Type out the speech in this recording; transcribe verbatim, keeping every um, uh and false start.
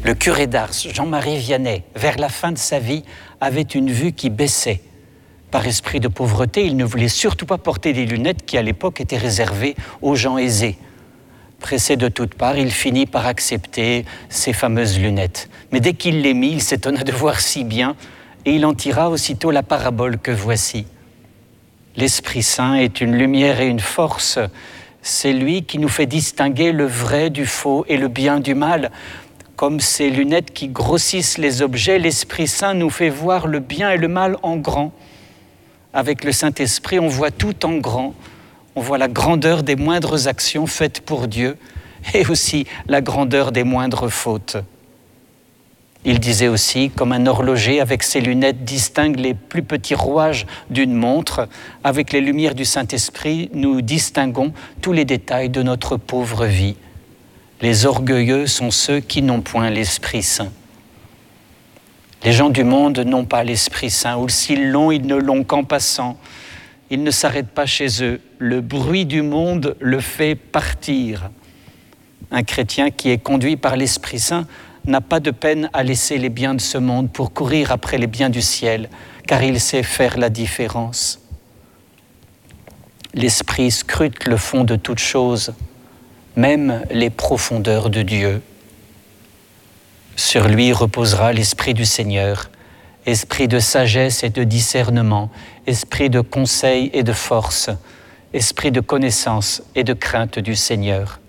Le curé d'Ars, Jean-Marie Vianney, vers la fin de sa vie, avait une vue qui baissait. Par esprit de pauvreté, il ne voulait surtout pas porter des lunettes qui, à l'époque, étaient réservées aux gens aisés. Pressé de toutes parts, il finit par accepter ces fameuses lunettes. Mais dès qu'il les mit, il s'étonna de voir si bien, et il en tira aussitôt la parabole que voici. L'Esprit Saint est une lumière et une force. C'est lui qui nous fait distinguer le vrai du faux et le bien du mal. Comme ces lunettes qui grossissent les objets, l'Esprit Saint nous fait voir le bien et le mal en grand. Avec le Saint-Esprit, on voit tout en grand. On voit la grandeur des moindres actions faites pour Dieu et aussi la grandeur des moindres fautes. Il disait aussi, comme un horloger avec ses lunettes distingue les plus petits rouages d'une montre, avec les lumières du Saint-Esprit, nous distinguons tous les détails de notre pauvre vie. Les orgueilleux sont ceux qui n'ont point l'Esprit Saint. Les gens du monde n'ont pas l'Esprit Saint, ou s'ils l'ont, ils ne l'ont qu'en passant. Ils ne s'arrêtent pas chez eux. Le bruit du monde le fait partir. Un chrétien qui est conduit par l'Esprit Saint n'a pas de peine à laisser les biens de ce monde pour courir après les biens du ciel, car il sait faire la différence. L'Esprit scrute le fond de toutes choses, même les profondeurs de Dieu. Sur lui reposera l'Esprit du Seigneur, esprit de sagesse et de discernement, esprit de conseil et de force, esprit de connaissance et de crainte du Seigneur.